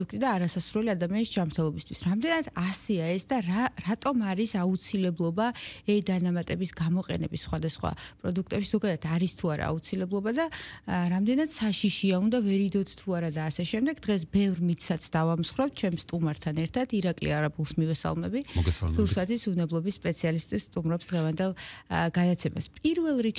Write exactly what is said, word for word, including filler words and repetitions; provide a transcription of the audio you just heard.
და არასასრული ადამიანის ჯანმრთელობისთვის. რამდენად ასია ეს და რა რატომ არის აუცილებლობა E დანამატების გამოყენების სხვადასხვა პროდუქტებში ზოგადად არის თუ არა აუცილებლობა და რამდენად საშიშია უნდა ვერიდოთ თუ არა და ასე შემდეგ. დღეს ბევრ მითსაც დავამსხვრევთ ჩემს სტუმართან ერთად ირაკლი არაბულს მივესალმები. სურსათის უნებლობის სპეციალისტის სტუმრობს დღევანდელ განაცემას. პირველ რიგში